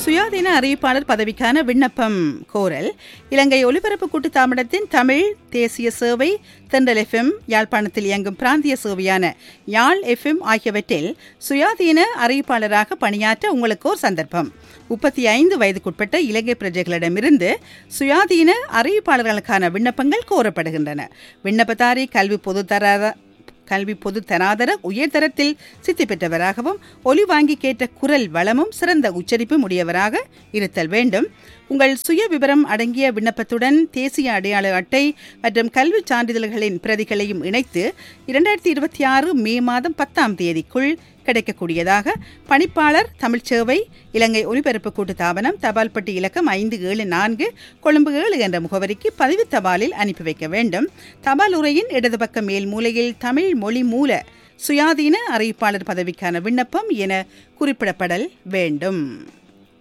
சுயாதீன அறிவிப்பாளர் பதவிக்கான விண்ணப்பம் கோரல். இலங்கை ஒலிபரப்பு கூட்டுத்தாபனத்தின் தமிழ் தேசிய சேவை, தென்றல் FM, யாழ்ப்பாணத்தில் இயங்கும் பிராந்திய சேவையான யாழ் FM ஆகியவற்றில் சுயாதீன அறிவிப்பாளராக பணியாற்ற உங்களுக்கு ஒரு சந்தர்ப்பம். 35 வயதுக்குட்பட்ட இலங்கை பிரஜைகளிடமிருந்து சுயாதீன அறிவிப்பாளர்களுக்கான விண்ணப்பங்கள் கோரப்படுகின்றன. விண்ணப்பதாரி கல்வி பொது தராதர உயர்தரத்தில் சித்தி பெற்றவராகவும் ஒலி வாங்கி கேட்ட குரல் வளமும் சிறந்த உச்சரிப்பும் உடையவராக இருத்தல் வேண்டும். உங்கள் சுய விவரம் அடங்கிய விண்ணப்பத்துடன் தேசிய அடையாள அட்டை மற்றும் கல்வி சான்றிதழ்களின் பிரதிகளையும் இணைத்து 2026 மே மாதம் 10ஆம் தேதிக்குள் கிடைக்கக்கூடியதாக பணிப்பாளர் தமிழ்ச்சேவை, இலங்கை ஒலிபரப்பு கூட்டுத்தாபனம், தபால் பெட்டி இலக்கம் 574, கொழும்பு 7 என்ற முகவரிக்கு பதிவு தபாலில் அனுப்பி வைக்க வேண்டும். தபால் உரையின் இடது பக்க மேல் மூலையில் தமிழ் மொழி மூல சுயாதீன அறிவிப்பாளர் பதவிக்கான விண்ணப்பம் என குறிப்பிடப்படல் வேண்டும்.